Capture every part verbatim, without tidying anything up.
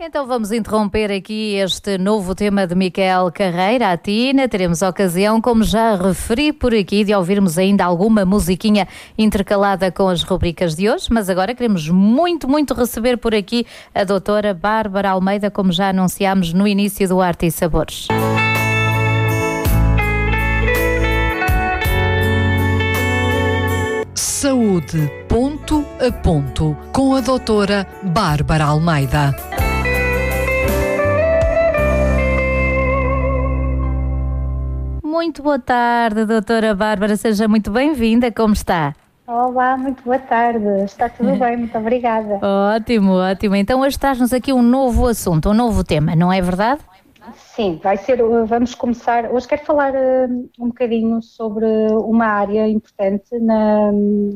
Então vamos interromper aqui este novo tema de Micael Carreira, a Tina. Teremos a ocasião, como já referi por aqui, de ouvirmos ainda alguma musiquinha intercalada com as rubricas de hoje, mas agora queremos muito, muito receber por aqui a doutora Bárbara Almeida, como já anunciámos no início do Arte e Sabores. Saúde ponto a ponto com a doutora Bárbara Almeida. Muito boa tarde, doutora Bárbara, seja muito bem-vinda, como está? Olá, muito boa tarde, está tudo bem, muito obrigada. Ótimo, ótimo. Então hoje traz-nos aqui um novo assunto, um novo tema, não é verdade? Sim, vai ser, vamos começar, hoje quero falar uh, um bocadinho sobre uma área importante na,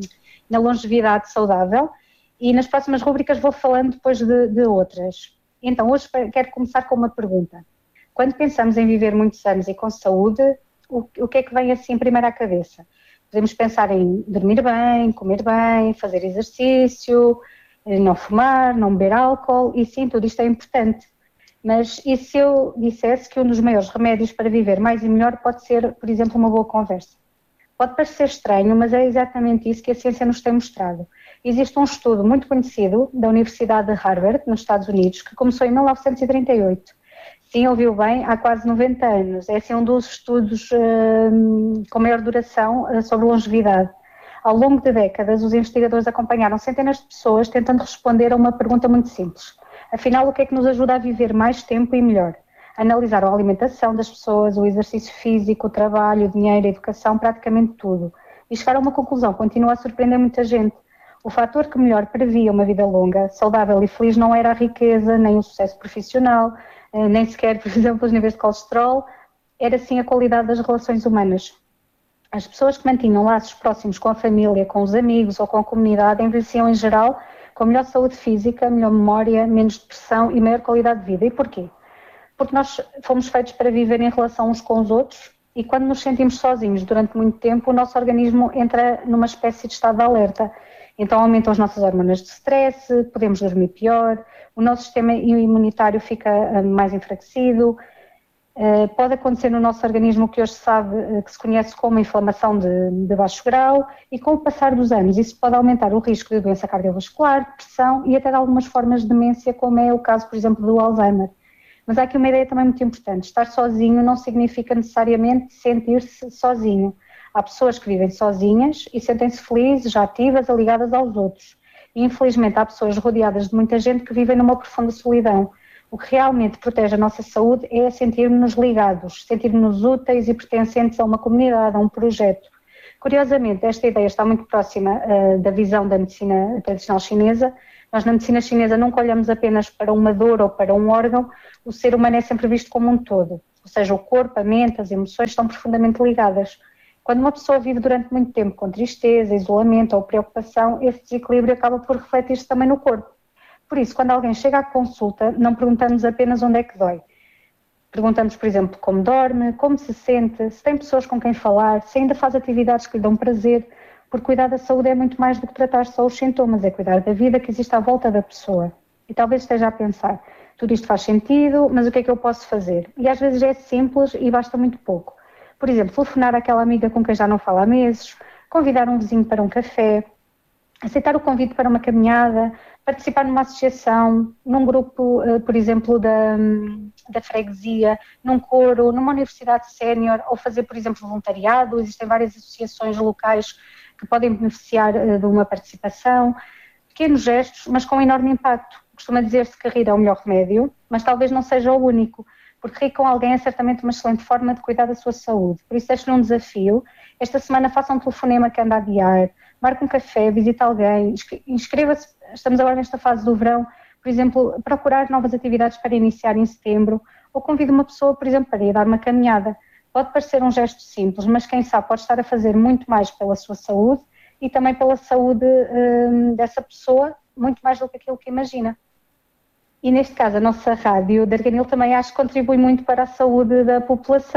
na longevidade saudável e nas próximas rubricas vou falando depois de, de outras. Então hoje quero começar com uma pergunta. Quando pensamos em viver muitos anos e com saúde, o, o que é que vem assim primeiro à cabeça? Podemos pensar em dormir bem, comer bem, fazer exercício, não fumar, não beber álcool, e sim, tudo isto é importante. Mas e se eu dissesse que um dos maiores remédios para viver mais e melhor pode ser, por exemplo, uma boa conversa? Pode parecer estranho, mas é exatamente isso que a ciência nos tem mostrado. Existe um estudo muito conhecido da Universidade de Harvard, nos Estados Unidos, que começou em mil novecentos e trinta e oito. Sim, ouviu bem, há quase noventa anos. É assim um dos estudos uh, com maior duração uh, sobre longevidade. Ao longo de décadas, os investigadores acompanharam centenas de pessoas tentando responder a uma pergunta muito simples. Afinal, o que é que nos ajuda a viver mais tempo e melhor? Analisaram a alimentação das pessoas, o exercício físico, o trabalho, o dinheiro, a educação, praticamente tudo. E chegaram a uma conclusão, continua a surpreender muita gente. O fator que melhor previa uma vida longa, saudável e feliz não era a riqueza, nem o sucesso profissional, nem sequer, por exemplo, os níveis de colesterol, era sim a qualidade das relações humanas. As pessoas que mantinham laços próximos com a família, com os amigos ou com a comunidade envelheciam em geral com melhor saúde física, melhor memória, menos depressão e maior qualidade de vida. E porquê? Porque nós fomos feitos para viver em relação uns com os outros e quando nos sentimos sozinhos durante muito tempo, o nosso organismo entra numa espécie de estado de alerta. Então aumentam as nossas hormonas de stress, podemos dormir pior, o nosso sistema imunitário fica mais enfraquecido. Uh, pode acontecer no nosso organismo o que hoje se sabe, uh, que se conhece como inflamação de, de baixo grau, e com o passar dos anos isso pode aumentar o risco de doença cardiovascular, depressão e até de algumas formas de demência, como é o caso, por exemplo, do Alzheimer. Mas há aqui uma ideia também muito importante: estar sozinho não significa necessariamente sentir-se sozinho. Há pessoas que vivem sozinhas e sentem-se felizes, ativas, ligadas aos outros. E infelizmente há pessoas rodeadas de muita gente que vivem numa profunda solidão. O que realmente protege a nossa saúde é sentir-nos ligados, sentir-nos úteis e pertencentes a uma comunidade, a um projeto. Curiosamente, esta ideia está muito próxima uh, da visão da medicina tradicional chinesa. Nós na medicina chinesa nunca olhamos apenas para uma dor ou para um órgão, o ser humano é sempre visto como um todo. Ou seja, o corpo, a mente, as emoções estão profundamente ligadas. Quando uma pessoa vive durante muito tempo com tristeza, isolamento ou preocupação, esse desequilíbrio acaba por refletir-se também no corpo. Por isso, quando alguém chega à consulta, não perguntamos apenas onde é que dói. Perguntamos, por exemplo, como dorme, como se sente, se tem pessoas com quem falar, se ainda faz atividades que lhe dão prazer, porque cuidar da saúde é muito mais do que tratar só os sintomas, é cuidar da vida que existe à volta da pessoa. E talvez esteja a pensar, tudo isto faz sentido, mas o que é que eu posso fazer? E às vezes é simples e basta muito pouco. Por exemplo, telefonar àquela amiga com quem já não fala há meses, convidar um vizinho para um café, aceitar o convite para uma caminhada, participar numa associação, num grupo, por exemplo, da, da freguesia, num coro, numa universidade sénior, ou fazer, por exemplo, voluntariado. Existem várias associações locais que podem beneficiar de uma participação. Pequenos gestos, mas com enorme impacto. Costuma dizer-se que rir é o melhor remédio, mas talvez não seja o único, porque rir com alguém é certamente uma excelente forma de cuidar da sua saúde. Por isso, deixo-lhe um desafio. Esta semana faça um telefonema que anda a adiar, marque um café, visite alguém, inscreva-se. Estamos agora nesta fase do verão, por exemplo, procurar novas atividades para iniciar em setembro, ou convide uma pessoa, por exemplo, para ir dar uma caminhada. Pode parecer um gesto simples, mas quem sabe pode estar a fazer muito mais pela sua saúde e também pela saúde hum, dessa pessoa, muito mais do que aquilo que imagina. E neste caso, a nossa rádio da Arganil também acho que contribui muito para a saúde da população.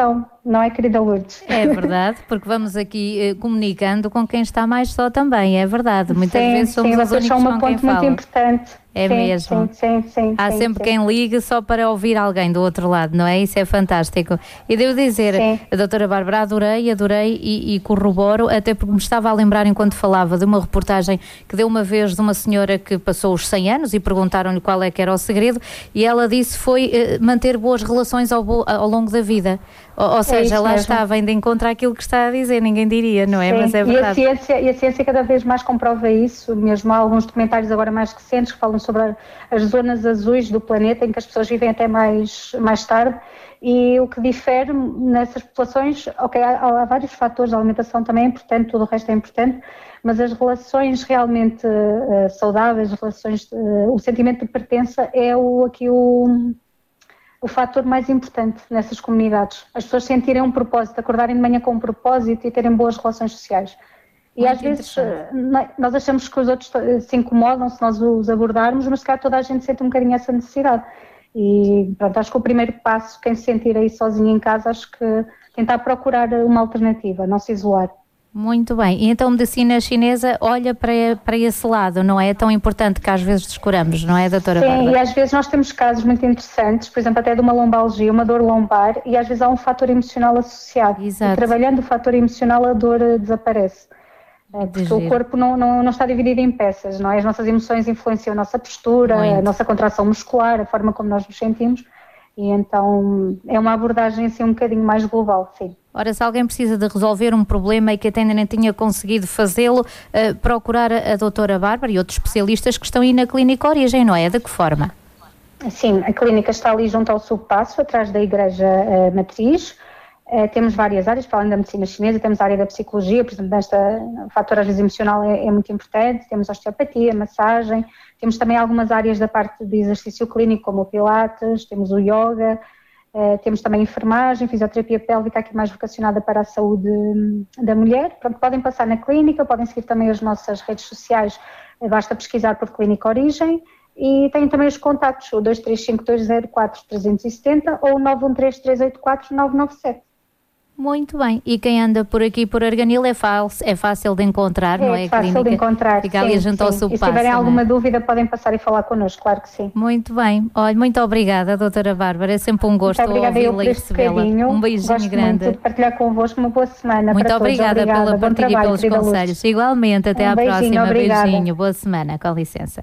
não é, querida Lourdes? É verdade, porque vamos aqui eh, comunicando com quem está mais só também, é verdade. Muitas sim, vezes somos sim, os únicos são uma com quem ponte muito falam. importante. É sim, mesmo. Sim, sim, sim, Há sim, sempre sim. quem ligue só para ouvir alguém do outro lado, não é? Isso é fantástico. E devo dizer, Sim. a doutora Bárbara, adorei, adorei e, e corroboro, até porque me estava a lembrar enquanto falava de uma reportagem que deu uma vez de uma senhora que passou os cem anos e perguntaram-lhe qual é que era o segredo e ela disse foi eh, manter boas relações ao, bo- ao longo da vida. Ou, ou seja, isso lá mesmo. está, vem de encontro àquilo que está a dizer, ninguém diria, não é? Sim, Mas é e, a verdade. ciência, e a ciência cada vez mais comprova isso, mesmo há alguns documentários agora mais recentes que falam sobre a, as zonas azuis do planeta em que as pessoas vivem até mais, mais tarde e o que difere nessas populações, ok, há, há vários fatores, a alimentação também é importante, tudo o resto é importante, mas as relações realmente uh, saudáveis, as relações, uh, o sentimento de pertença é o, aqui o... o fator mais importante nessas comunidades. As pessoas sentirem um propósito, acordarem de manhã com um propósito e terem boas relações sociais. E Muito às vezes nós achamos que os outros se incomodam se nós os abordarmos, mas se calhar toda a gente sente um bocadinho essa necessidade. E pronto, acho que o primeiro passo, quem se sentir aí sozinho em casa, acho que tentar procurar uma alternativa, não se isolar. Muito bem, e então a medicina chinesa olha para, para esse lado, não é? É tão importante que às vezes descuramos, não é, doutora Sim, Bárbara? e às vezes nós temos casos muito interessantes, por exemplo, até de uma lombalgia, uma dor lombar, e às vezes há um fator emocional associado. Exato. E trabalhando o fator emocional, a dor desaparece. É, porque o corpo não, não, não está dividido em peças, não é? As nossas emoções influenciam a nossa postura, Muito. a nossa contração muscular, a forma como nós nos sentimos, e então é uma abordagem assim um bocadinho mais global, sim. Ora, se alguém precisa de resolver um problema e que até ainda nem tinha conseguido fazê-lo, uh, procurar a, a doutora Bárbara e outros especialistas que estão aí na Clínica Origem, não é? De que forma? Sim, a clínica está ali junto ao Subpasso, atrás da Igreja uh, Matriz. Uh, temos várias áreas, para além da medicina chinesa, temos a área da psicologia, por exemplo, nesta o fator às vezes emocional é, é muito importante, temos osteopatia, massagem, temos também algumas áreas da parte de exercício clínico, como o pilates, temos o yoga, uh, temos também enfermagem, fisioterapia pélvica, aqui mais vocacionada para a saúde da mulher. Pronto, podem passar na clínica, podem seguir também as nossas redes sociais, uh, basta pesquisar por Clínica Origem. E tem também os contactos, o dois três cinco dois zero quatro três sete zero ou nove um três três oito quatro nove nove sete. Muito bem. E quem anda por aqui por Arganil é fácil, é fácil de encontrar, é, não é? É fácil clínica? de encontrar, Fica sim, ali junto ao sim. Subpasso. E se tiverem alguma é? dúvida podem passar e falar connosco, claro que sim. Muito bem. Olha, muito obrigada, doutora Bárbara. É sempre um gosto ouvi-la e recebê-la. Um beijinho Gosto grande. Muito de partilhar convosco, uma boa semana Muito para obrigada, todos. Obrigada pela partilha e pelos conselhos. Luz. Igualmente, até Um à beijinho, próxima. obrigada. Beijinho, boa semana, com licença.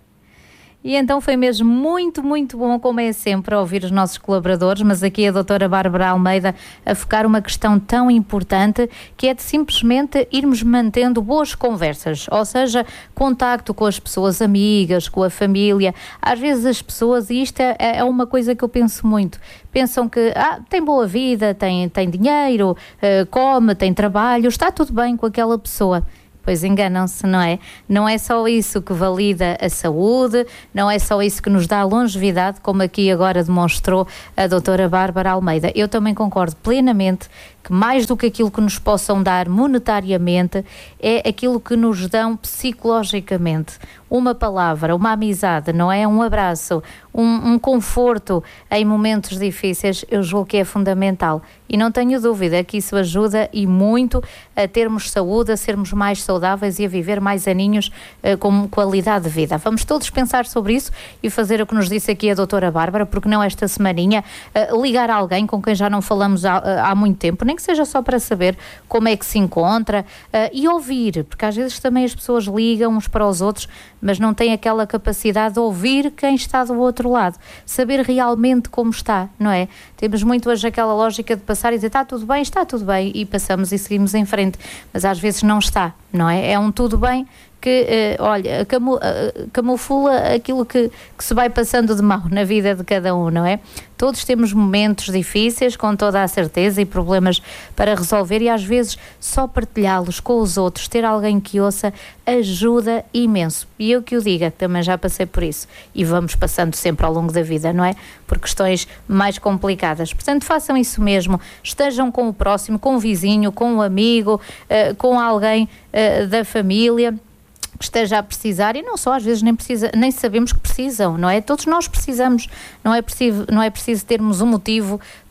E então foi mesmo muito, muito bom, como é sempre, ouvir os nossos colaboradores, mas aqui a doutora Bárbara Almeida a focar uma questão tão importante que é de simplesmente irmos mantendo boas conversas, ou seja, contacto com as pessoas amigas, com a família. Às vezes as pessoas, e isto é, é uma coisa que eu penso muito, pensam que ah, tem boa vida, tem, tem dinheiro, uh, come, tem trabalho, está tudo bem com aquela pessoa. Pois enganam-se, não é? Não é só isso que valida a saúde, não é só isso que nos dá longevidade, como aqui agora demonstrou a doutora Bárbara Almeida. Eu também concordo plenamente que mais do que aquilo que nos possam dar monetariamente, é aquilo que nos dão psicologicamente. Uma palavra, uma amizade, não é? Um abraço, um, um conforto em momentos difíceis, eu julgo que é fundamental. E não tenho dúvida que isso ajuda e muito a termos saúde, a sermos mais saudáveis e a viver mais aninhos uh, com qualidade de vida. Vamos todos pensar sobre isso e fazer o que nos disse aqui a doutora Bárbara, porque não esta semaninha, uh, ligar a alguém com quem já não falamos há, uh, há muito tempo, nem que seja só para saber como é que se encontra uh, e ouvir, porque às vezes também as pessoas ligam uns para os outros, mas não têm aquela capacidade de ouvir quem está do outro lado, saber realmente como está, não é? Temos muito hoje aquela lógica de passar e dizer está tudo bem, está tudo bem e passamos e seguimos em frente, mas às vezes não está, não é? É um tudo bem que, uh, olha, camu, uh, camufla aquilo que, que se vai passando de mal na vida de cada um, não é? Todos temos momentos difíceis, com toda a certeza, e problemas para resolver, e às vezes só partilhá-los com os outros, ter alguém que ouça, ajuda imenso. E eu que o diga, também já passei por isso. E vamos passando sempre ao longo da vida, não é? Por questões mais complicadas. Portanto, façam isso mesmo. Estejam com o próximo, com o vizinho, com o amigo, uh, com alguém uh, da família que esteja a precisar, e não só, às vezes nem, precisa, nem sabemos que precisam, não é? Todos nós precisamos, não é preciso, não é preciso termos um motivo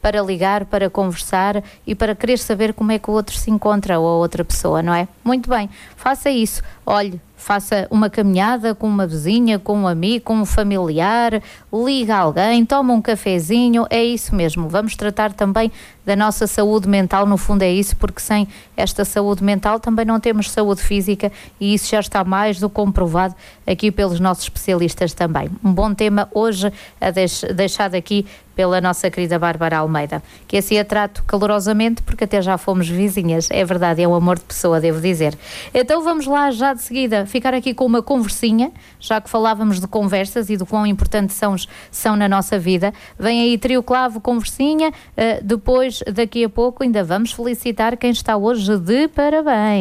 para ligar, para conversar e para querer saber como é que o outro se encontra ou a outra pessoa, não é? Muito bem, faça isso. Olhe, faça uma caminhada com uma vizinha, com um amigo, com um familiar, liga alguém, toma um cafezinho, é isso mesmo. Vamos tratar também da nossa saúde mental, no fundo é isso, porque sem esta saúde mental também não temos saúde física e isso já está mais do que comprovado aqui pelos nossos especialistas também. Um bom tema hoje a deix- deixado aqui pela nossa querida Bárbara Almeida, que assim a trato calorosamente porque até já fomos vizinhas, é verdade, é um amor de pessoa, devo dizer. Então vamos lá já de seguida ficar aqui com uma conversinha, já que falávamos de conversas e do quão importantes são, são na nossa vida. Vem aí Trio Clavo, conversinha, uh, depois daqui a pouco ainda vamos felicitar quem está hoje de parabéns.